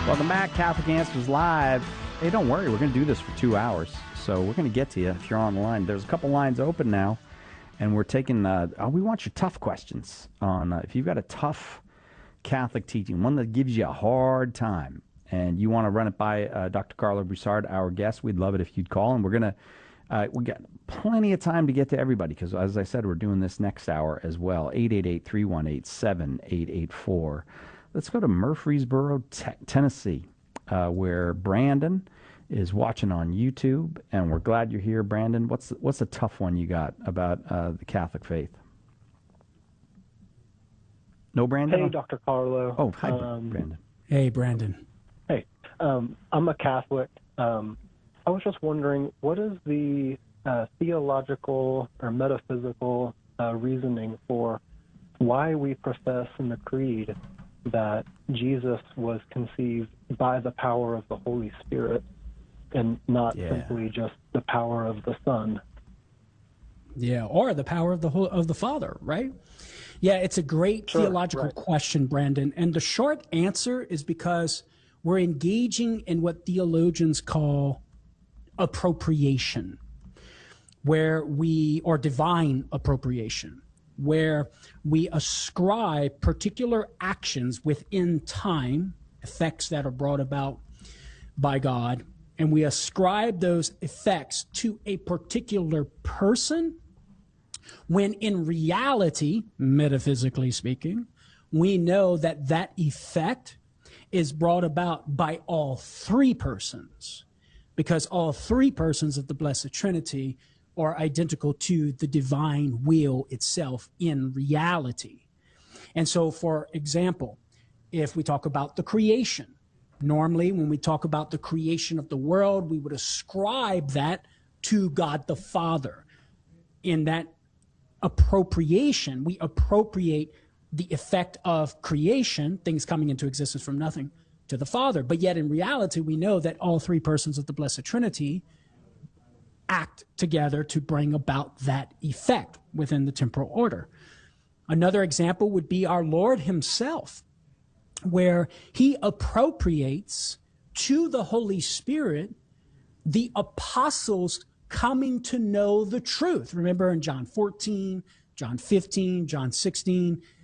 Welcome back, Catholic Answers Live. Hey, don't worry, we're going to do this for 2 hours, so we're going to get to you if you're on the line. There's a couple lines open now, and we're taking, we want your tough questions on, if you've got a tough Catholic teaching, one that gives you a hard time, and you want to run it by Dr. Carlo Broussard, our guest, we'd love it if you'd call, and we're going to, we got plenty of time to get to everybody, because as I said, we're doing this next hour as well, 888-318-7884. Let's go to Murfreesboro, Tennessee, where Brandon is watching on YouTube, and we're glad you're here, Brandon. What's a tough one you got about the Catholic faith? No, Brandon? Hey, Dr. Carlo. Oh, hi, Brandon. Hey, Brandon. Hey, I'm a Catholic. I was just wondering, what is the theological or metaphysical reasoning for why we profess in the Creed that Jesus was conceived by the power of the Holy Spirit and not simply just the power of the Son? Yeah, or the power of the Father, right? Yeah, it's a great theological question, Brandon. And the short answer is because we're engaging in what theologians call appropriation, or divine appropriation, where we ascribe particular actions within time, effects that are brought about by God, and we ascribe those effects to a particular person, when in reality, metaphysically speaking, we know that that effect is brought about by all three persons, because all three persons of the Blessed Trinity are identical to the divine will itself in reality. And so, for example, if we talk about the creation, normally when we talk about the creation of the world, we would ascribe that to God the Father. In that appropriation, we appropriate the effect of creation, things coming into existence from nothing, to the Father. But yet in reality, we know that all three persons of the Blessed Trinity act together to bring about that effect within the temporal order. Another example would be our Lord himself, where he appropriates to the Holy Spirit the apostles coming to know the truth. Remember in John 14, John 15, John 16,